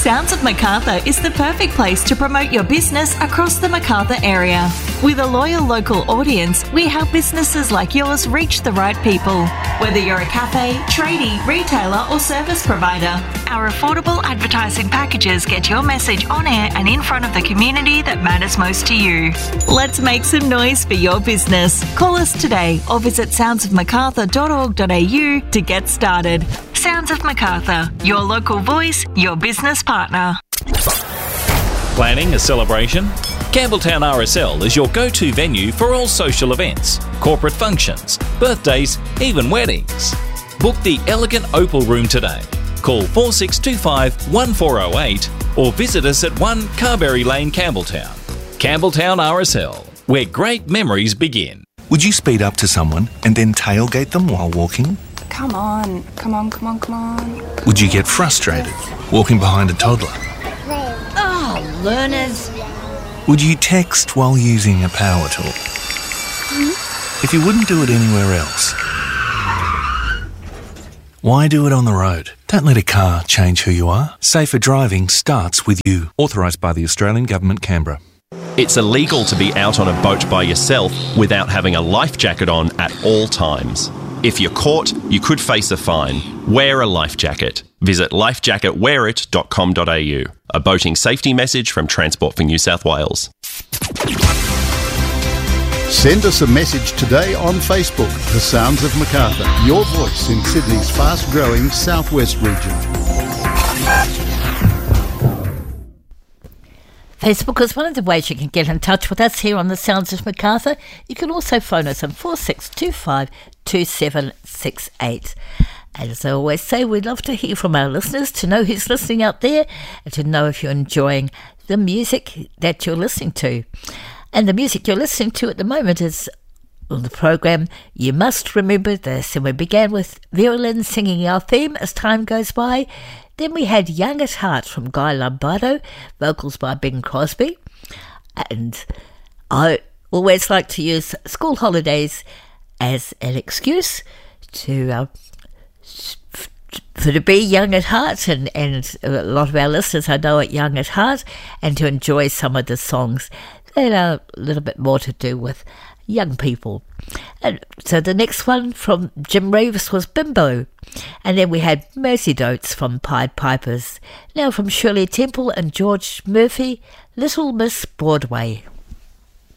Sounds of Macarthur is the perfect place to promote your business across the Macarthur area. With a loyal local audience, we help businesses like yours reach the right people. Whether you're a cafe, tradie, retailer or service provider, our affordable advertising packages get your message on air and in front of the community that matters most to you. Let's make some noise for your business. Call us today or visit soundsofmacarthur.org.au to get started. Sounds of Macarthur, your local voice, your business partner. Planning a celebration? Campbelltown RSL is your go-to venue for all social events, corporate functions, birthdays, even weddings. Book the elegant Opal Room today. Call 4625 1408 or visit us at 1 Carberry Lane, Campbelltown. Campbelltown RSL, where great memories begin. Would you speed up to someone and then tailgate them while walking? Come on. Would you get frustrated walking behind a toddler? Oh, learners. Would you text while using a power tool? If you wouldn't do it anywhere else, why do it on the road? Don't let a car change who you are. Safer driving starts with you. Authorised by the Australian Government, Canberra. It's illegal to be out on a boat by yourself without having a life jacket on at all times. If you're caught, you could face a fine. Wear a life jacket. Visit lifejacketwearit.com.au. A boating safety message from Transport for New South Wales. Send us a message today on Facebook, The Sounds of Macarthur, your voice in Sydney's fast-growing southwest region. Facebook is one of the ways you can get in touch with us here on the Sounds of Macarthur. You can also phone us on 4625 2768. And as I always say, we'd love to hear from our listeners, to know who's listening out there, and to know if you're enjoying the music that you're listening to. And the music you're listening to at the moment is on the program You Must Remember This. And we began with Vera Lynn singing our theme as time goes by. Then we had Young at Heart from Guy Lombardo, vocals by Bing Crosby. And I always like to use school holidays as an excuse to be young at heart, and a lot of our listeners I know are young at heart, and to enjoy some of the songs that are a little bit more to do with young people. And so the next one from Jim Reeves was Bimbo, and then we had Mercy Notes from Pied Pipers. Now from Shirley Temple and George Murphy, Little Miss Broadway.